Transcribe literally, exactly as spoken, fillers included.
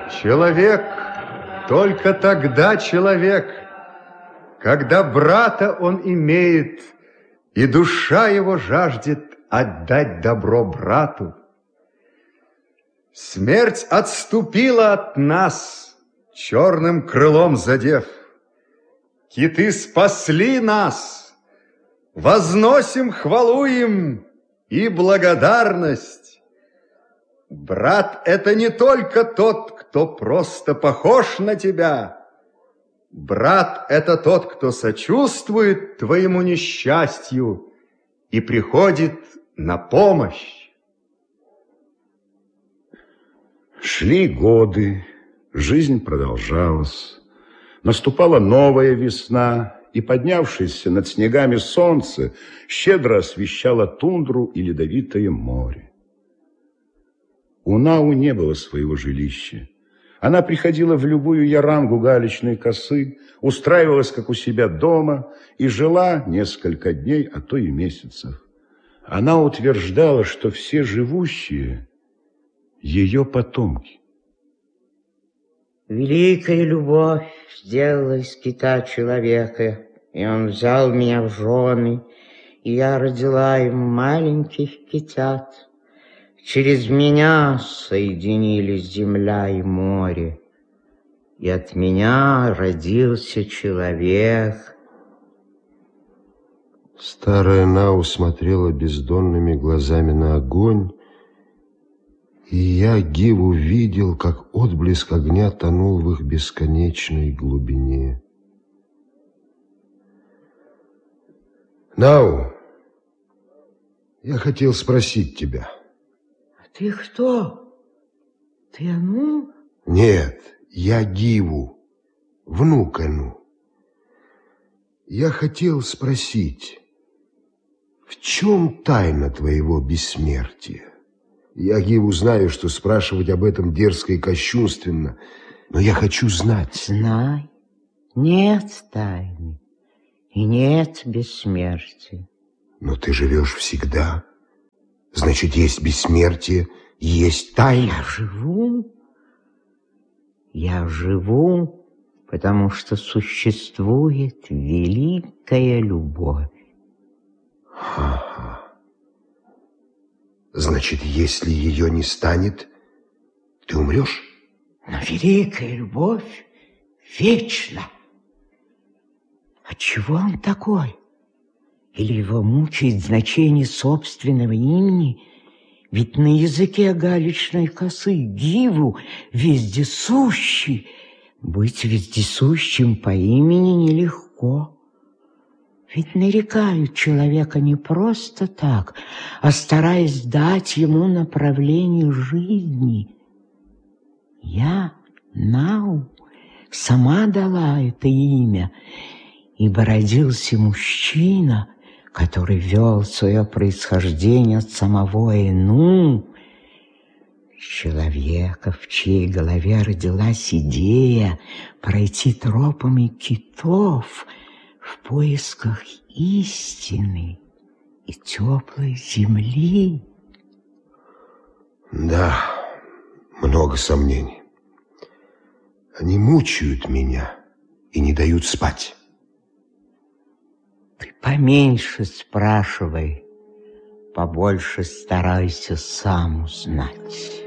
Человек только тогда человек, когда брата он имеет, и душа его жаждет отдать добро брату. Смерть отступила от нас, черным крылом задев. Киты спасли нас, возносим хвалу им и благодарность. Брат — это не только тот, кто просто похож на тебя. Брат — это тот, кто сочувствует твоему несчастью и приходит на помощь. Шли годы, жизнь продолжалась. Наступала новая весна, и поднявшееся над снегами солнце щедро освещало тундру и ледовитое море. У Нау не было своего жилища. Она приходила в любую ярангу галечной косы, устраивалась, как у себя дома, и жила несколько дней, а то и месяцев. Она утверждала, что все живущие — ее потомки. Великая любовь сделала из кита человека, и он взял меня в жены, и я родила им маленьких китят. Через меня соединились земля и море, и от меня родился человек. Старая Нау смотрела бездонными глазами на огонь, и я, Гиву, видел, как отблеск огня тонул в их бесконечной глубине. Нау, я хотел спросить тебя. Ты кто? Ты Ану? Нет, я Гиву, внук Ану. Я хотел спросить, в чем тайна твоего бессмертия? Я, Гиву, знаю, что спрашивать об этом дерзко и кощунственно, но я хочу знать. Знай, нет тайны и нет бессмертия. Но ты живешь всегда. Значит, есть бессмертие, есть тайна. Я живу, я живу, потому что существует великая любовь. Ага. Значит, если ее не станет, ты умрешь? Но великая любовь вечна. Отчего он такой? Или его мучает значение собственного имени? Ведь на языке галечной косы Гиву вездесущий. Быть вездесущим по имени нелегко. Ведь нарекают человека не просто так, а стараясь дать ему направление жизни. Я, Нау, сама дала это имя, ибо родился мужчина, который вел свое происхождение от самого Ану, человека, в чьей голове родилась идея пройти тропами китов в поисках истины и теплой земли. Да, много сомнений. Они мучают меня и не дают спать. Ты поменьше спрашивай, побольше старайся сам узнать.